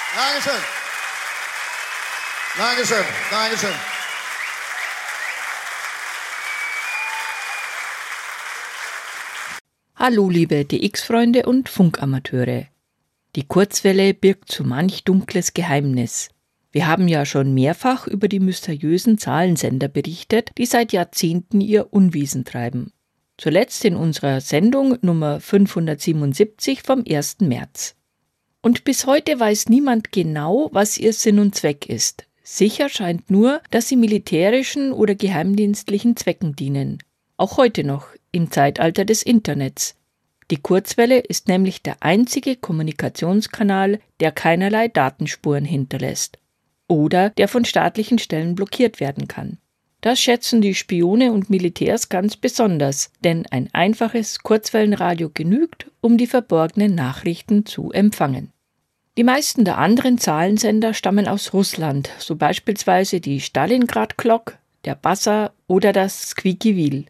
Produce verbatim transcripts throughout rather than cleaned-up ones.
Dankeschön. Dankeschön. Dankeschön. Hallo liebe D X-Freunde und Funkamateure. Die Kurzwelle birgt so manch dunkles Geheimnis. Wir haben ja schon mehrfach über die mysteriösen Zahlensender berichtet, die seit Jahrzehnten ihr Unwesen treiben. Zuletzt in unserer Sendung Nummer fünfhundertsiebenundsiebzig vom ersten März. Und bis heute weiß niemand genau, was ihr Sinn und Zweck ist. Sicher scheint nur, dass sie militärischen oder geheimdienstlichen Zwecken dienen. Auch heute noch, im Zeitalter des Internets. Die Kurzwelle ist nämlich der einzige Kommunikationskanal, der keinerlei Datenspuren hinterlässt oder der von staatlichen Stellen blockiert werden kann. Das schätzen die Spione und Militärs ganz besonders, denn ein einfaches Kurzwellenradio genügt, um die verborgenen Nachrichten zu empfangen. Die meisten der anderen Zahlensender stammen aus Russland, so beispielsweise die Stalingrad-Glock, der Bassa oder das Squeaky Wheel.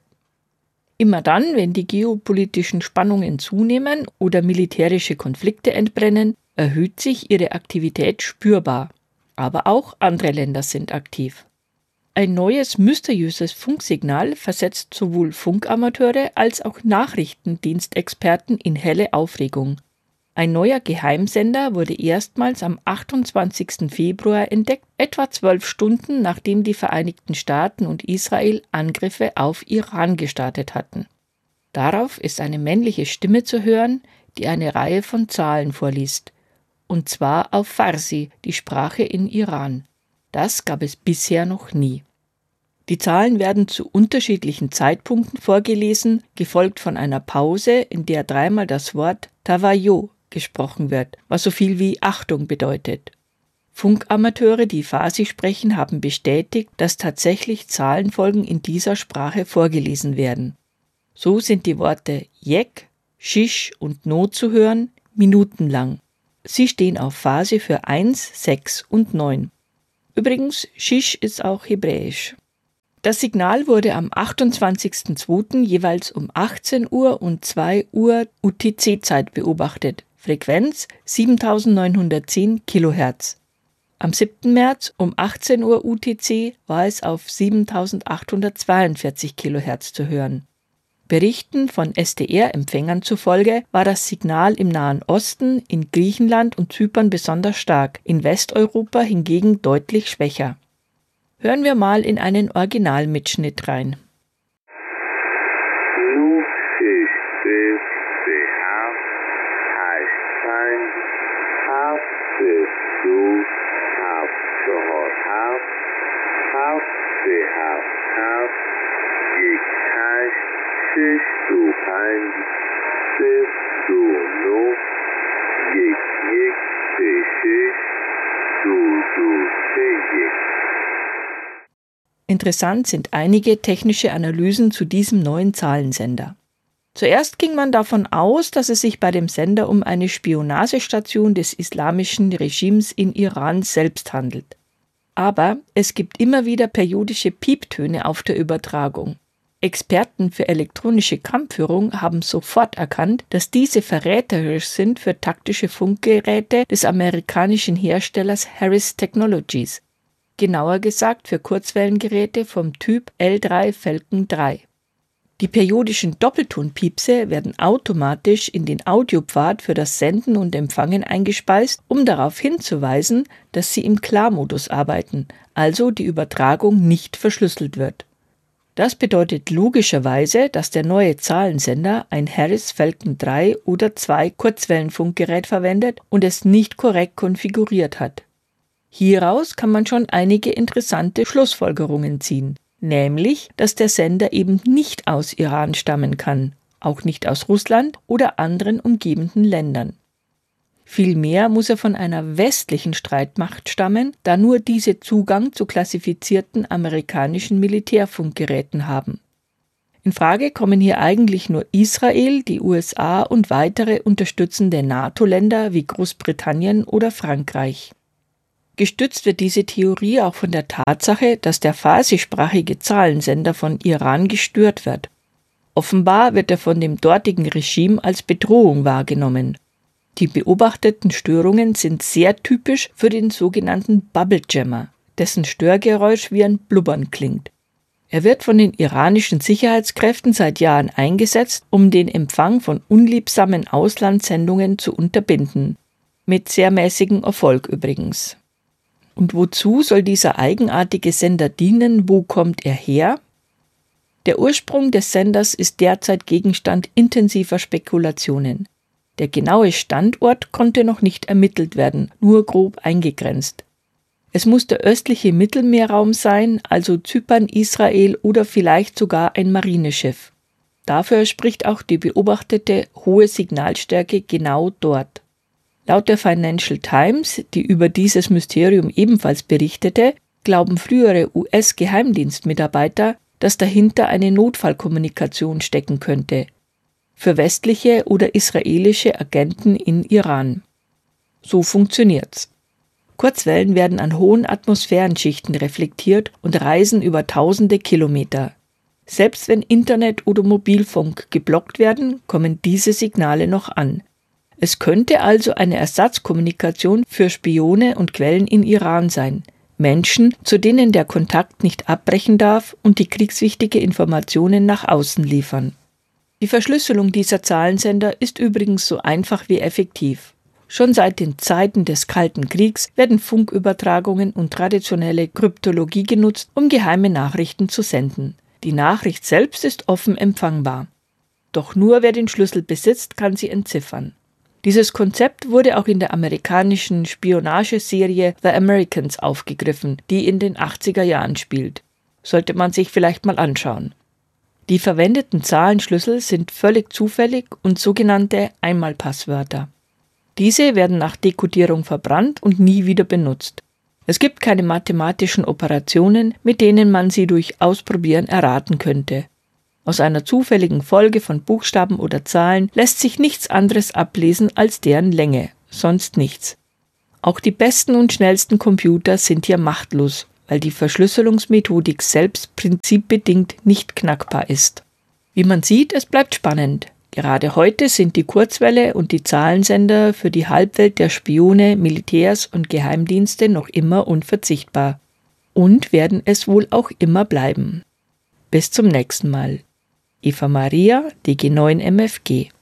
Immer dann, wenn die geopolitischen Spannungen zunehmen oder militärische Konflikte entbrennen, erhöht sich ihre Aktivität spürbar. Aber auch andere Länder sind aktiv. Ein neues, mysteriöses Funksignal versetzt sowohl Funkamateure als auch Nachrichtendienstexperten in helle Aufregung. Ein neuer Geheimsender wurde erstmals am achtundzwanzigsten Februar entdeckt, etwa zwölf Stunden nachdem die Vereinigten Staaten und Israel Angriffe auf Iran gestartet hatten. Darauf ist eine männliche Stimme zu hören, die eine Reihe von Zahlen vorliest. Und zwar auf Farsi, die Sprache in Iran. Das gab es bisher noch nie. Die Zahlen werden zu unterschiedlichen Zeitpunkten vorgelesen, gefolgt von einer Pause, in der dreimal das Wort Tavayo gesprochen wird, was so viel wie Achtung bedeutet. Funkamateure, die Farsi sprechen, haben bestätigt, dass tatsächlich Zahlenfolgen in dieser Sprache vorgelesen werden. So sind die Worte Yek, Shish und No zu hören, minutenlang. Sie stehen auf Farsi für eins, sechs und neun. Übrigens, Shish ist auch hebräisch. Das Signal wurde am achtundzwanzigsten zweiten jeweils um achtzehn Uhr und zwei Uhr U T C-Zeit beobachtet. Frequenz siebentausendneunhundertzehn Kilohertz. Am siebten März um achtzehn Uhr U T C war es auf siebentausendachthundertzweiundvierzig Kilohertz zu hören. Berichten von S D R-Empfängern zufolge war das Signal im Nahen Osten, in Griechenland und Zypern besonders stark, in Westeuropa hingegen deutlich schwächer. Hören wir mal in einen Originalmitschnitt rein. Interessant sind einige technische Analysen zu diesem neuen Zahlensender. Zuerst ging man davon aus, dass es sich bei dem Sender um eine Spionagestation des islamischen Regimes in Iran selbst handelt. Aber es gibt immer wieder periodische Pieptöne auf der Übertragung. Experten für elektronische Kampfführung haben sofort erkannt, dass diese verräterisch sind für taktische Funkgeräte des amerikanischen Herstellers Harris Technologies. Genauer gesagt für Kurzwellengeräte vom Typ L drei Falcon drei. Die periodischen Doppeltonpiepse werden automatisch in den Audiopfad für das Senden und Empfangen eingespeist, um darauf hinzuweisen, dass sie im Klarmodus arbeiten, also die Übertragung nicht verschlüsselt wird. Das bedeutet logischerweise, dass der neue Zahlensender ein Harris Falcon drei oder zwei Kurzwellenfunkgerät verwendet und es nicht korrekt konfiguriert hat. Hieraus kann man schon einige interessante Schlussfolgerungen ziehen, nämlich, dass der Sender eben nicht aus Iran stammen kann, auch nicht aus Russland oder anderen umgebenden Ländern. Vielmehr muss er von einer westlichen Streitmacht stammen, da nur diese Zugang zu klassifizierten amerikanischen Militärfunkgeräten haben. In Frage kommen hier eigentlich nur Israel, die U S A und weitere unterstützende NATO-Länder wie Großbritannien oder Frankreich. Gestützt wird diese Theorie auch von der Tatsache, dass der farsi-sprachige Zahlensender von Iran gestört wird. Offenbar wird er von dem dortigen Regime als Bedrohung wahrgenommen. Die beobachteten Störungen sind sehr typisch für den sogenannten Bubble Jammer, dessen Störgeräusch wie ein Blubbern klingt. Er wird von den iranischen Sicherheitskräften seit Jahren eingesetzt, um den Empfang von unliebsamen Auslandssendungen zu unterbinden. Mit sehr mäßigem Erfolg übrigens. Und wozu soll dieser eigenartige Sender dienen? Wo kommt er her? Der Ursprung des Senders ist derzeit Gegenstand intensiver Spekulationen. Der genaue Standort konnte noch nicht ermittelt werden, nur grob eingegrenzt. Es muss der östliche Mittelmeerraum sein, also Zypern, Israel oder vielleicht sogar ein Marineschiff. Dafür spricht auch die beobachtete hohe Signalstärke genau dort. Laut der Financial Times, die über dieses Mysterium ebenfalls berichtete, glauben frühere U S-Geheimdienstmitarbeiter, dass dahinter eine Notfallkommunikation stecken könnte. Für westliche oder israelische Agenten in Iran. So funktioniert's. Kurzwellen werden an hohen Atmosphärenschichten reflektiert und reisen über tausende Kilometer. Selbst wenn Internet oder Mobilfunk geblockt werden, kommen diese Signale noch an. Es könnte also eine Ersatzkommunikation für Spione und Quellen in Iran sein. Menschen, zu denen der Kontakt nicht abbrechen darf und die kriegswichtige Informationen nach außen liefern. Die Verschlüsselung dieser Zahlensender ist übrigens so einfach wie effektiv. Schon seit den Zeiten des Kalten Kriegs werden Funkübertragungen und traditionelle Kryptologie genutzt, um geheime Nachrichten zu senden. Die Nachricht selbst ist offen empfangbar. Doch nur wer den Schlüssel besitzt, kann sie entziffern. Dieses Konzept wurde auch in der amerikanischen Spionageserie The Americans aufgegriffen, die in den achtziger Jahren spielt. Sollte man sich vielleicht mal anschauen. Die verwendeten Zahlenschlüssel sind völlig zufällig und sogenannte Einmalpasswörter. Diese werden nach Dekodierung verbrannt und nie wieder benutzt. Es gibt keine mathematischen Operationen, mit denen man sie durch Ausprobieren erraten könnte. Aus einer zufälligen Folge von Buchstaben oder Zahlen lässt sich nichts anderes ablesen als deren Länge, sonst nichts. Auch die besten und schnellsten Computer sind hier machtlos, weil die Verschlüsselungsmethodik selbst prinzipbedingt nicht knackbar ist. Wie man sieht, es bleibt spannend. Gerade heute sind die Kurzwelle und die Zahlensender für die Halbwelt der Spione, Militärs und Geheimdienste noch immer unverzichtbar. Und werden es wohl auch immer bleiben. Bis zum nächsten Mal. Eva Maria, D G neun M F G.